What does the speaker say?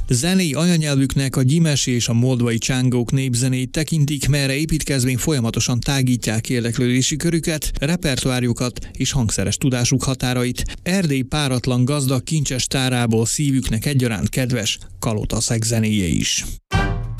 Zenei anyanyelvüknek a gyimesi és a moldvai csángók népzenét tekintik, melyre építkezvén folyamatosan tágítják érdeklődési körüket, repertoárjukat és hangszeres tudásuk határait. Erdély páratlan gazdag kincses tárából szívüknek egyaránt kedves kalotaszeg zenéje is.